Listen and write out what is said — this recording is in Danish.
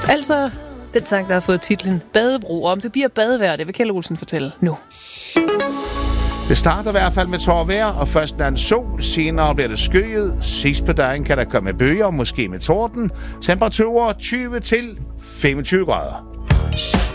Altså, den sang, der har fået titlen Badebro. Om det bliver badevejr, det vil Kjeld Olsen fortælle nu. Det starter i hvert fald med tårer vejr, og først er en sol, senere bliver det skyet. Sidst på dagen kan der komme bøger, måske med torden. Temperaturer 20 til 25 grader.